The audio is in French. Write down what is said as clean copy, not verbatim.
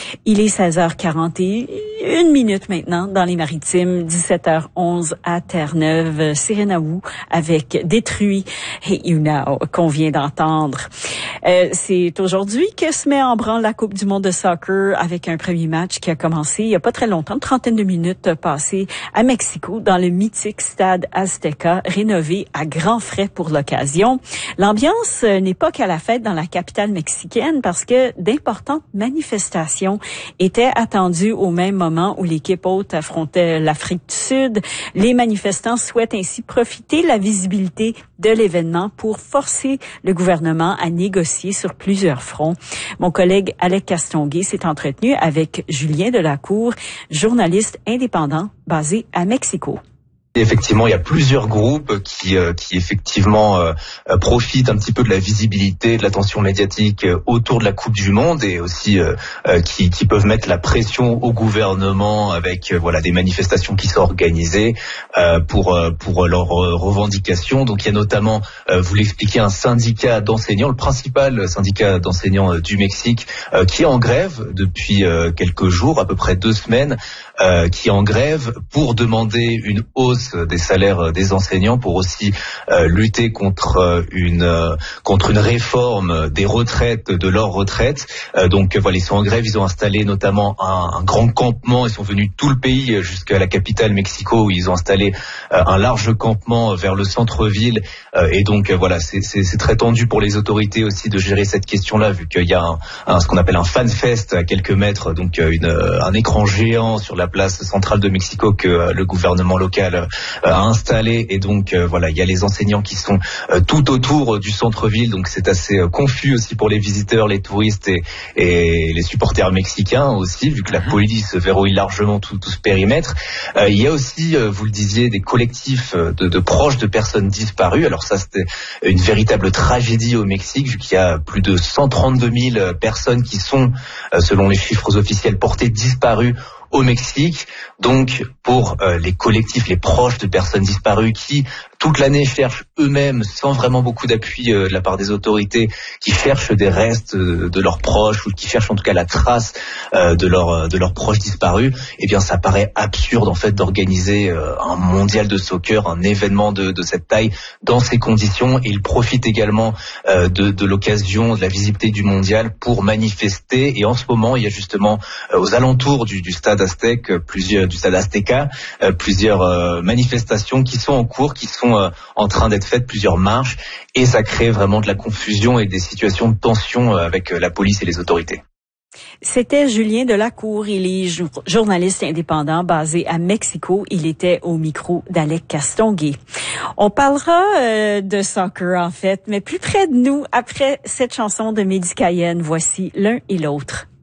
Il est 16h41 maintenant dans les Maritimes, 17h11 à Terre-Neuve. Serena Wu avec Détruit Hate You Now qu'on vient d'entendre. C'est aujourd'hui que se met en branle la Coupe du monde de soccer avec un premier match qui a commencé il y a pas très longtemps, une trentaine de minutes passées à Mexico dans le mythique stade Azteca, rénové à grands frais pour l'occasion. L'ambiance n'est pas qu'à la fête dans la capitale mexicaine parce que d'importantes manifestations étaient attendues au même moment où l'équipe hôte affrontait l'Afrique du Sud. Les manifestants souhaitent ainsi profiter de la visibilité de l'événement pour forcer le gouvernement à négocier sur plusieurs fronts. Mon collègue Alec Castonguay s'est entretenu avec Julien Delacour, journaliste indépendant basé à Mexico. Effectivement, il y a plusieurs groupes qui effectivement profitent un petit peu de la visibilité, de l'attention médiatique autour de la Coupe du Monde et aussi qui peuvent mettre la pression au gouvernement avec des manifestations qui sont organisées pour leurs revendications. Donc il y a notamment, vous l'expliquez, un syndicat d'enseignants, le principal syndicat d'enseignants du Mexique, qui est en grève depuis quelques jours, à peu près 2 semaines, qui est en grève pour demander une hausse des salaires des enseignants, pour aussi lutter contre une réforme des retraites, de leurs retraites. Donc ils sont en grève, ils ont installé notamment un grand campement, ils sont venus tout le pays jusqu'à la capitale Mexico où ils ont installé un large campement vers le centre-ville et donc c'est très tendu pour les autorités aussi de gérer cette question-là, vu qu'il y a ce qu'on appelle un fan fest à quelques mètres, donc un écran géant sur la place centrale de Mexico que le gouvernement local a installé, et donc il y a les enseignants qui sont tout autour du centre-ville, donc c'est assez confus aussi pour les visiteurs, les touristes et les supporters mexicains aussi, vu que la police verrouille largement tout ce périmètre. Il y a aussi, vous le disiez, des collectifs de proches de personnes disparues. Alors ça, c'était une véritable tragédie au Mexique, vu qu'il y a plus de 132 000 personnes qui sont, selon les chiffres officiels, portées disparues au Mexique. Donc pour les collectifs, les proches de personnes disparues qui toute l'année cherchent eux-mêmes, sans vraiment beaucoup d'appui de la part des autorités, qui cherchent des restes de leurs proches, ou qui cherchent en tout cas la trace de leurs proches disparus, eh bien ça paraît absurde en fait d'organiser un mondial de soccer, un événement de cette taille dans ces conditions. Et ils profitent également de l'occasion, de la visibilité du mondial pour manifester. Et en ce moment, il y a justement aux alentours du stade Azteca, plusieurs manifestations qui sont en cours, qui sont en train d'être faites, plusieurs marches, et ça crée vraiment de la confusion et des situations de tension avec la police et les autorités. C'était Julien Delacour, il est journaliste indépendant basé à Mexico. Il était au micro d'Alec Castonguay. On parlera de soccer en fait, mais plus près de nous, après cette chanson de Mehdi Cayenne, voici L'un et l'autre.